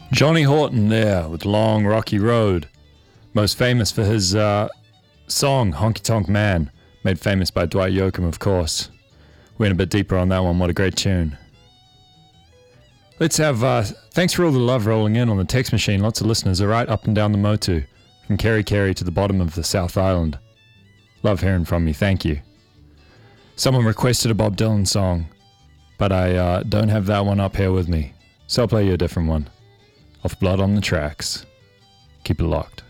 Johnny Horton there with Long Rocky Road, most famous for his song Honky Tonk Man, made famous by Dwight Yoakam, of course. Went a bit deeper on that one. What a great tune. Let's have thanks for all the love rolling in on the text machine. Lots of listeners are right up and down the Motu, from Kerry to the bottom of the South Island. Love hearing from you. Thank you. Someone requested a Bob Dylan song, but I don't have that one up here with me, so I'll play you a different one. Off Blood on the Tracks. Keep it locked.